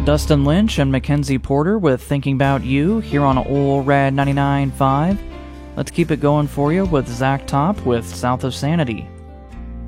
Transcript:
Dustin Lynch and Mackenzie Porter with Thinking About You here on Ol' Rad 99.5. Let's keep it going for you with Zach Top with South of Sanity.